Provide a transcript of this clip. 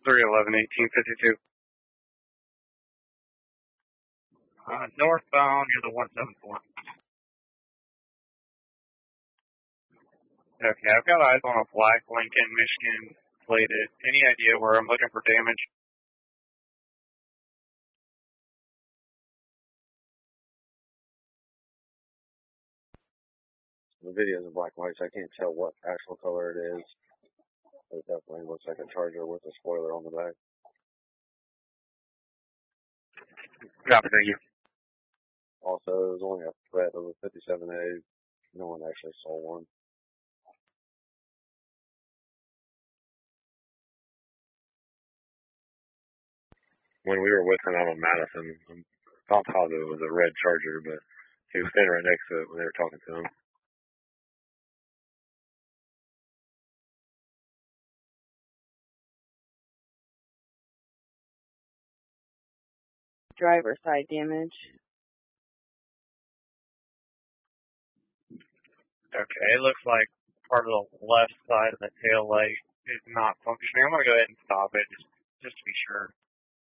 311-1852. Northbound, you're the 174. Okay, I've got eyes on a black Lincoln, Michigan plated. Any idea where I'm looking for damage? The videos in black and white, so I can't tell what actual color it is. It definitely looks like a Charger with a spoiler on the back. Copy, thank you. Also, it was only a threat of a 57A. No one actually saw one. When we were with him out on Madison, I'm not positive it was a red Charger, but he was standing right next to it when they were talking to him. Driver side damage. Okay, it looks like part of the left side of the tail light is not functioning. I'm going to go ahead and stop it just to be sure.